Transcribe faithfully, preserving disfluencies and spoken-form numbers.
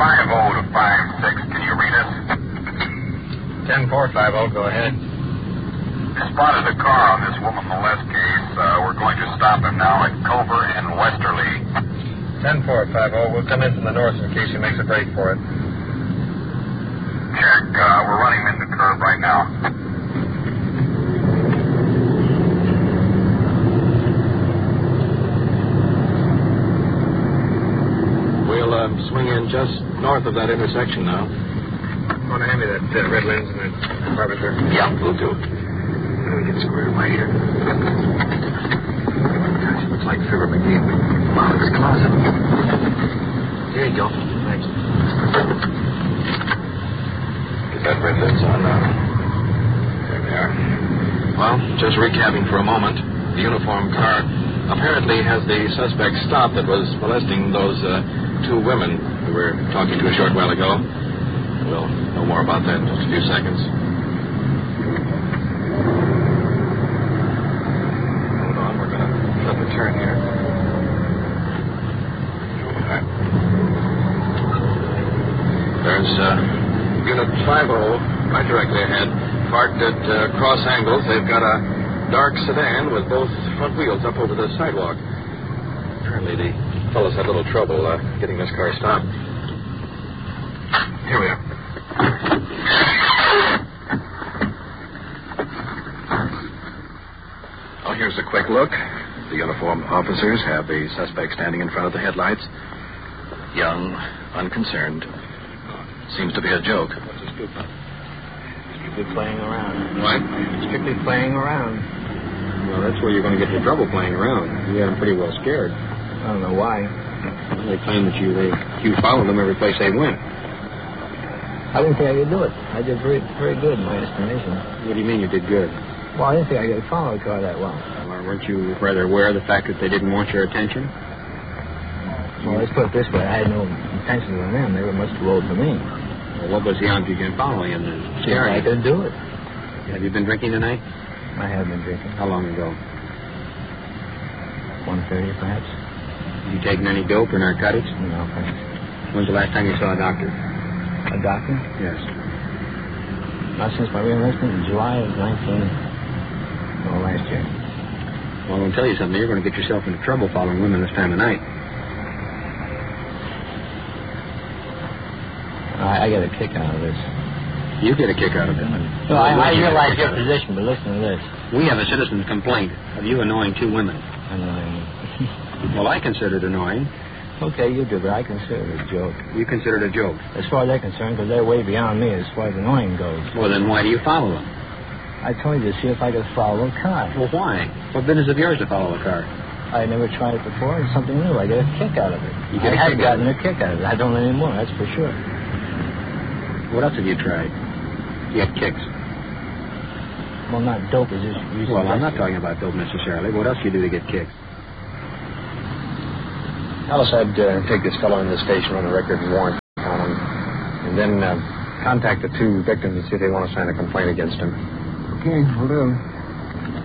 five oh to five six. Can you read us? ten four five oh, go ahead. We spotted a car on this woman molest case. Uh, we're going to stop him now at Culver and Westerly. ten four five oh, we'll come in from the north in case he makes a break for it. Check. Uh, we're running him into the curve right now. We'll uh, swing in just north of that intersection now. Want to hand me that uh, red lens and that compartment there? Yeah, we'll do. Let me get squared away here. Gosh, looks like Fibber McGee. Wow, this closet. Here you go. Thanks. Get that red lens on now. There we are. Well, just recapping for a moment. The uniformed car apparently has the suspect stopped that was molesting those uh, two women we were talking to a short while ago. We'll know more about that in just a few seconds. Hold on, we're going to flip a turn here. Right. There's uh, Unit five oh right directly ahead, parked at uh, cross angles. They've got a dark sedan with both front wheels up over the sidewalk. Apparently the fellows had a little trouble uh, getting this car stopped. Here we are. Well, here's a quick look. The uniformed officers have the suspect standing in front of the headlights. Young, unconcerned. Seems to be a joke. What's a scoop? Strictly playing around. What? Strictly playing around. Well, that's where you're going to get into trouble playing around. You had them pretty well scared. I don't know why. Well, they claim that you they you followed them every place they went. I didn't think I could do it. I did very, very good in my estimation. What do you mean you did good? Well, I didn't think I could follow the car that well. Well, weren't you rather aware of the fact that they didn't want your attention? Well, let's put it this way. I had no intentions on them. They were much too old for me. Well, what was the object in following and See if I scaring? could do it. Have you been drinking tonight? I have been drinking. How long ago? one thirty, perhaps. You taken any dope or narcotics? No, thanks. When's the last time you saw a doctor? A doctor? Yes. Not since my re-enlistment in July of nineteen... No, last year. Well, I'm going to tell you something. You're going to get yourself into trouble following women this time of night. I, I get a kick out of this. You get a kick out of it. So I, I realize your position, but listen to this. We have a citizen's complaint of you annoying two women. Annoying. Well, I consider it annoying. Okay, you do, but I consider it a joke. You consider it a joke. As far as they're concerned, because they're way beyond me as far as annoying goes. Well, then why do you follow them? I told you to see if I could follow a car. Well, why? What business of yours to follow a car? I never tried it before. It's something new. I get a kick out of it. You get I a have kick out gotten of a kick out of it. I don't anymore, that's for sure. What else have you tried? You get kicks. Well, not dope as you you Well, I'm not suggested. talking about dope necessarily. What else do you do to get kicks? Alice, I'd uh, take this fellow in the station on a record and warrant on him, and then uh, contact the two victims and see if they want to sign a complaint against him. Okay, we'll do.